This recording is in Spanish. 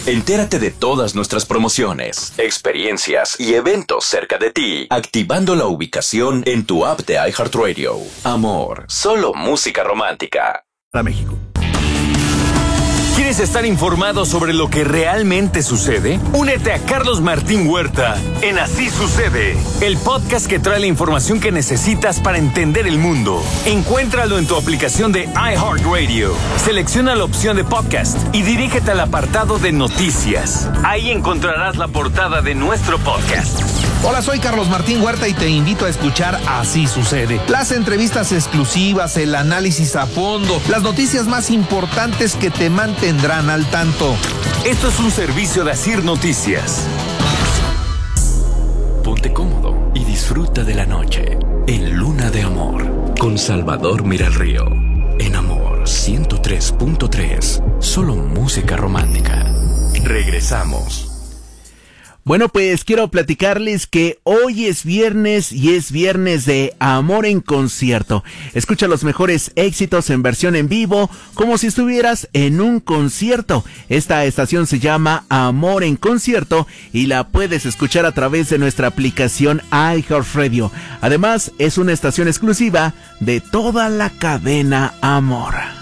Entérate de todas nuestras promociones, experiencias y eventos cerca de ti, activando la ubicación en tu app de iHeartRadio. Amor, solo música romántica. Para México. ¿Quieres estar informado sobre lo que realmente sucede? Únete a Carlos Martín Huerta en Así Sucede, el podcast que trae la información que necesitas para entender el mundo. Encuéntralo en tu aplicación de iHeartRadio. Selecciona la opción de podcast y dirígete al apartado de noticias. Ahí encontrarás la portada de nuestro podcast. Hola, soy Carlos Martín Huerta y te invito a escuchar Así Sucede. Las entrevistas exclusivas, el análisis a fondo, las noticias más importantes que te mantendrán al tanto. Esto es un servicio de Asir Noticias. Ponte cómodo y disfruta de la noche en Luna de Amor con Salvador Miralrío. En Amor 103.3, solo música romántica. Regresamos. Bueno, pues quiero platicarles que hoy es viernes y es viernes de Amor en Concierto. Escucha los mejores éxitos en versión en vivo, como si estuvieras en un concierto. Esta estación se llama Amor en Concierto y la puedes escuchar a través de nuestra aplicación iHeartRadio. Además, es una estación exclusiva de toda la cadena Amor.